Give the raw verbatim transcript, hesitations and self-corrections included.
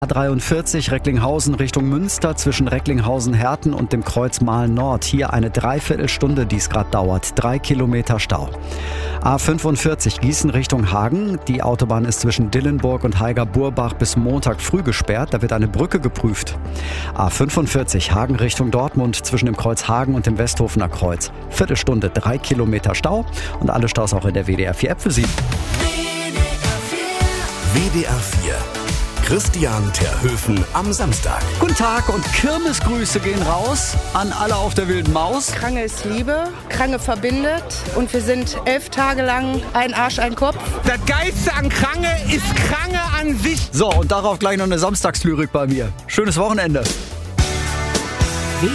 A dreiundvierzig Recklinghausen Richtung Münster zwischen Recklinghausen-Herten und dem Kreuz Mahlen Nord. Hier eine Dreiviertelstunde, die es gerade dauert. Drei Kilometer Stau. A fünfundvierzig Gießen Richtung Hagen. Die Autobahn ist zwischen Dillenburg und Heiger-Burbach bis Montag früh gesperrt. Da wird eine Brücke geprüft. A fünfundvierzig Hagen Richtung Dortmund zwischen dem Kreuz Hagen und dem Westhofener Kreuz. Viertelstunde, drei Kilometer Stau und alle Staus auch in der W D R vier App für Sie. W D R vier. Christian Terhöfen am Samstag. Guten Tag und Kirmesgrüße gehen raus an alle auf der wilden Maus. Krange ist Liebe, Krange verbindet und wir sind elf Tage lang ein Arsch, ein Kopf. Das Geilste an Krange ist Krange an sich. So, und darauf gleich noch eine Samstagslyrik bei mir. Schönes Wochenende.